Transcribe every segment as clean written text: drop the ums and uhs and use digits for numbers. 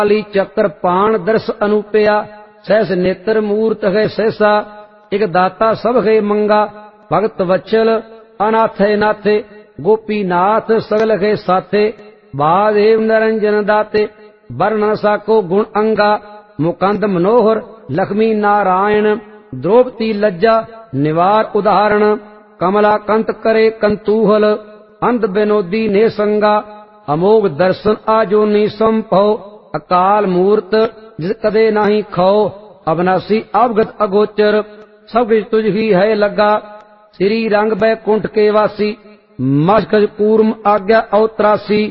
काली चक्र पाण दर्श अनुपया, सहस नेत्र मूर्त है सहसा, एक दाता सब है मंगा, भगत वत्सल अनाथ है नाथे, गोपीनाथ सगल है साथे, महादेव निरंजन दाते, वर्ण साको गुण अंगा, मुकंद मनोहर लक्ष्मी नारायण, द्रौपदी लज्जा निवार उदाहरण, कमला कंत करे कंतूहल, अंध विनोदी ने संगा, अमोघ दर्शन आजोनी संभव, अकाल मूर्त जिस कदे नाही खो, अविनाशी अवगत अगोचर, सब कुछ तुझ ही है लगा, श्री रंग बैकुंठ के वासी, मस्कज कूर्म आज्ञा अवत्रासी,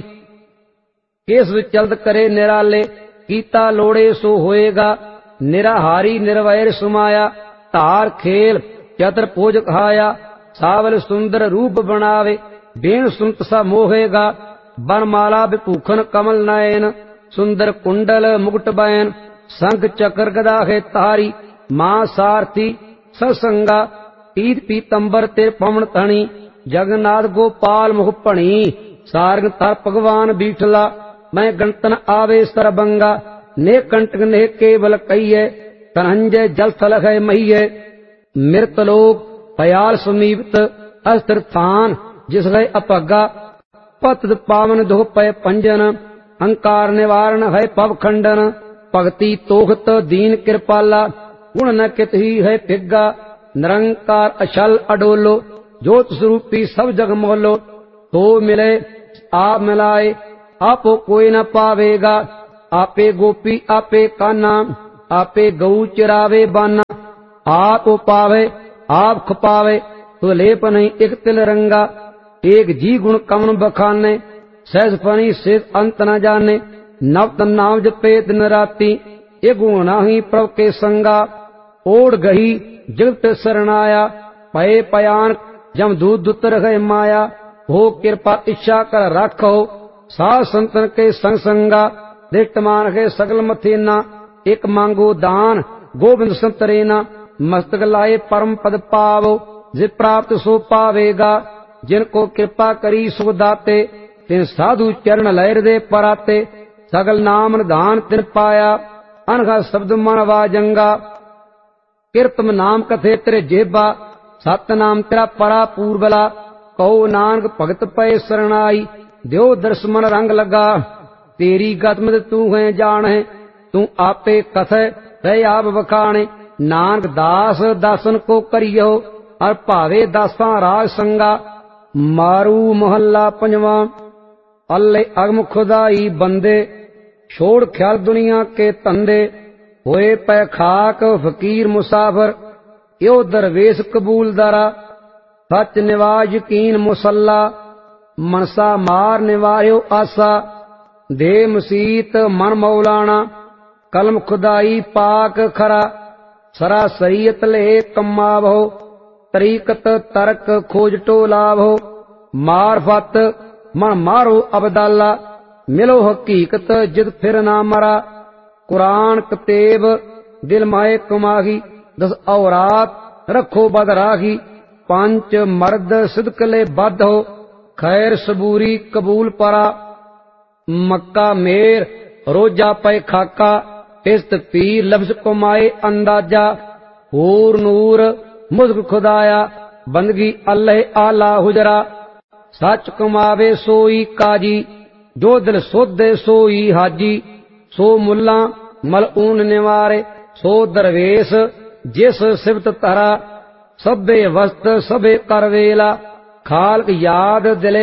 केस चलत करे निराले, कीता लोड़े सो होएगा, निराहारी निर्वैर सुमाया, धार खेल चतुर पोज खाया, सावल सुंदर रूप बनावे, बेण सुनत सा मोहेगा, बनमाला विभूखन कमल नयन, सुंदर कुंडल मुकुट बैन, शंख चक्र गदा है तारी, मां सारथी ससंगा, पीत पीतंबर तेरे पवन धनी, जगन्नाथ गोपाल मुख भणी, सारंग तार भगवान बीठला, मैं गणतन आवे सरबंगा, ने कंटक ने केवल कहिए, धनंजय जल थल है महीए, मृतलोक पयाल समीपत, अस्त्र थान जिस है अपगा, पत पावन दुख पय पंजन, अंकार निवारण है पव खंडन, भक्ति तोखत दीन कृपाला, गुण न कित ही है फिग्गा, निरंकार अचल अडोलो, ज्योत स्वरूपी सब जग मोलो, तो मिले आप मिलाए, आपो कोई न पावेगा, आपे गोपी आपे कान्हा, आपे गऊ चिरावे बाना, आप पावे आप खपावे, तो लेप नहीं एक तिल रंगा, एक जी गुण कमन बखाने, सहज फनी से अंत न जाने, नवत नाम जपे दिन राती, ये गुण नाही प्रभ के संगा, ओढ़ गही जगत शरणाया, पये पयान जम दूध दुतर गए माया, हो कृपा इच्छा कर राखो, साध संतन के संग संगा, दृष्टमान है सगल मथेना, एक मांगो दान गोविंद संतरेना, मस्तक लाए परम पद पावो, जे प्राप्त सो पावेगा, जिनको कृपा करी सो दाते, तिन साधु चरण लहर दे पराते, सगल नाम निधान तिन पाया, अनघा शब्द मन वाजंगा, कीर्तम नाम कथे तेरे जेबा, सत नाम तेरा परा पूर्वला, कहो नानक भगत पय शरणाई, देव दर्श मन रंग लगा, तेरी गतमत तू है जान है, तू आपे कथे रह आप बखाने, नानक दास दासन को करियो, और भावे दासा राज संगा, मारू मोहल्ला पंजवा, अल्ले अगम खुदाई बंदे, छोड़ ख्याल दुनिया के तंदे, होए पै खाक फकीर मुसाफर, यो दरवेश कबूल दरा, सच निवाज यकीन मुसल्ला, मनसा मार निवार्यो आसा, दे मसीत मन मौलाना, कलम खुदाई पाक खरा, सरा सरीयत ले कमावो, तरीकत तर्क खोज टोलावो, मारफत मन मारो अबदाला, मिलो हकीकत जिद फिर ना मरा, कुरान कतेब दिल माए कमाही, 10 औरात रखो बद राही, 5 मर्द सिदकले बद हो, खैर सबूरी कबूल परा, मक्का मेर रोजा पै खाका, इस्त पीर लफ्ज कमाए अंदाजा, हूर नूर मुझक खुदाया, बंदगी अल्लाह आला हुजरा, सच कमावे सोई काजी, जो दिल सोधे सोई हाजी, सो मुल्ला मलऊन निवारे, सो दरवेश जिस सिबत तरा, सबे वस्त सबे करवेला, खालक याद दिले